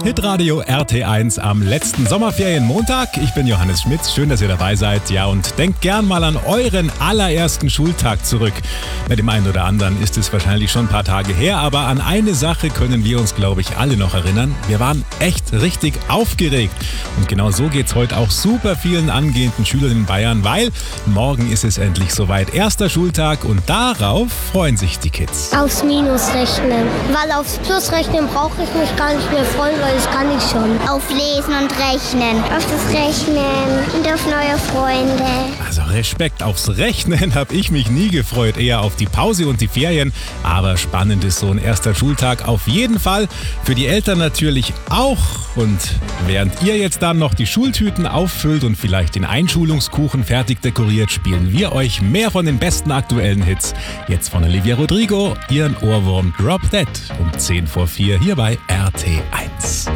Hitradio RT1 am letzten Sommerferienmontag. Ich bin Johannes Schmitz. Schön, dass ihr dabei seid. Ja, und denkt gern mal an euren allerersten Schultag zurück. Bei dem einen oder anderen ist es wahrscheinlich schon ein paar Tage her, aber an eine Sache können wir uns, glaube ich, alle noch erinnern. Wir waren echt richtig aufgeregt. Und genau so geht's heute auch super vielen angehenden Schülern in Bayern, weil morgen ist es endlich soweit. Erster Schultag und darauf freuen sich die Kids. Aufs Minus rechnen, weil aufs Plus rechnen brauche ich mich gar nicht mehr freuen, weil das kann ich schon. Auf Lesen und Rechnen. Auf das Rechnen und auf neue Freunde. Also Respekt, aufs Rechnen habe ich mich nie gefreut, eher auf die Pause und die Ferien. Aber spannend ist so ein erster Schultag auf jeden Fall. Für die Eltern natürlich auch. Und während ihr jetzt dann noch die Schultüten auffüllt und vielleicht den Einschulungskuchen fertig dekoriert, spielen wir euch mehr von den besten aktuellen Hits. Jetzt von Olivia Rodrigo, ihren Ohrwurm Drop Dead um 3:10 hier bei RT1.